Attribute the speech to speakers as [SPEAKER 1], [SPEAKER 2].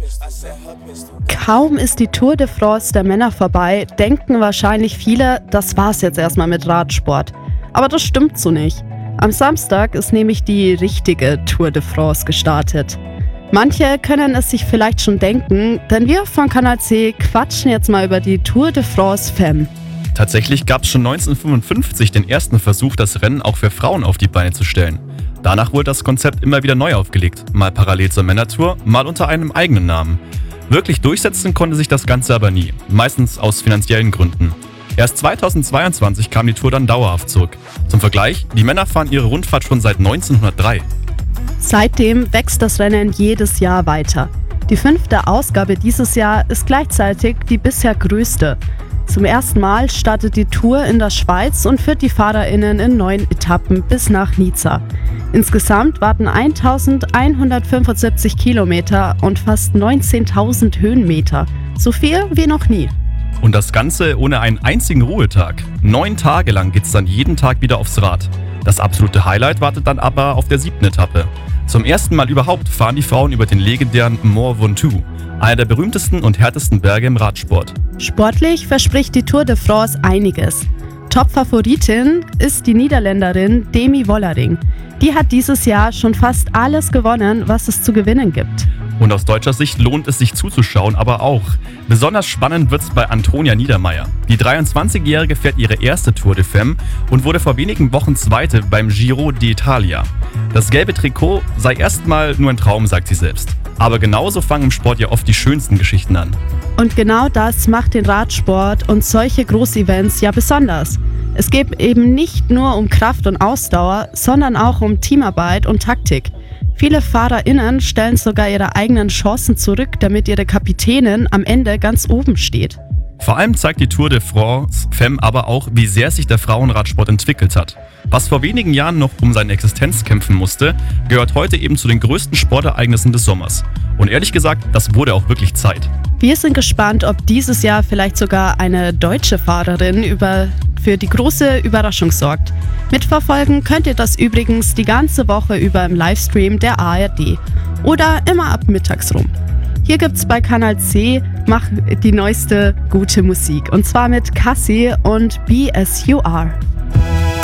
[SPEAKER 1] Kaum ist die Tour de France der Männer vorbei, denken wahrscheinlich viele, das war's jetzt erstmal mit Radsport. Aber das stimmt so nicht. Am Samstag ist nämlich die richtige Tour de France gestartet. Manche können es sich vielleicht schon denken, denn wir von Kanal C quatschen jetzt mal über die Tour de France Femme.
[SPEAKER 2] Tatsächlich gab es schon 1955 den ersten Versuch, das Rennen auch für Frauen auf die Beine zu stellen. Danach wurde das Konzept immer wieder neu aufgelegt, mal parallel zur Männertour, mal unter einem eigenen Namen. Wirklich durchsetzen konnte sich das Ganze aber nie, meistens aus finanziellen Gründen. Erst 2022 kam die Tour dann dauerhaft zurück. Zum Vergleich, die Männer fahren ihre Rundfahrt schon seit 1903.
[SPEAKER 1] Seitdem wächst das Rennen jedes Jahr weiter. Die 5. Ausgabe dieses Jahr ist gleichzeitig die bisher größte. Zum ersten Mal startet die Tour in der Schweiz und führt die FahrerInnen in 9 Etappen bis nach Nizza. Insgesamt warten 1175 Kilometer und fast 19.000 Höhenmeter. So viel wie noch nie.
[SPEAKER 2] Und das Ganze ohne einen einzigen Ruhetag. 9 Tage lang geht's dann jeden Tag wieder aufs Rad. Das absolute Highlight wartet dann aber auf der 7. Etappe. Zum ersten Mal überhaupt fahren die Frauen über den legendären Mont Ventoux, einer der berühmtesten und härtesten Berge im Radsport.
[SPEAKER 1] Sportlich verspricht die Tour de France einiges. Top-Favoritin ist die Niederländerin Demi Vollering. Die hat dieses Jahr schon fast alles gewonnen, was es zu gewinnen gibt.
[SPEAKER 2] Und aus deutscher Sicht lohnt es sich zuzuschauen, aber auch. Besonders spannend wird's bei Antonia Niedermaier. Die 23-Jährige fährt ihre erste Tour de Femme und wurde vor wenigen Wochen Zweite beim Giro d'Italia. Das gelbe Trikot sei erstmal nur ein Traum, sagt sie selbst. Aber genauso fangen im Sport ja oft die schönsten Geschichten an.
[SPEAKER 1] Und genau das macht den Radsport und solche Großevents ja besonders. Es geht eben nicht nur um Kraft und Ausdauer, sondern auch um Teamarbeit und Taktik. Viele FahrerInnen stellen sogar ihre eigenen Chancen zurück, damit ihre Kapitänin am Ende ganz oben steht.
[SPEAKER 2] Vor allem zeigt die Tour de France Femme aber auch, wie sehr sich der Frauenradsport entwickelt hat. Was vor wenigen Jahren noch um seine Existenz kämpfen musste, gehört heute eben zu den größten Sportereignissen des Sommers. Und ehrlich gesagt, das wurde auch wirklich Zeit.
[SPEAKER 1] Wir sind gespannt, ob dieses Jahr vielleicht sogar eine deutsche Fahrerin für die große Überraschung sorgt. Mitverfolgen könnt ihr das übrigens die ganze Woche über im Livestream der ARD oder immer ab mittags rum. Hier gibt's bei Kanal C die neueste gute Musik und zwar mit Cassie und Be As You Are.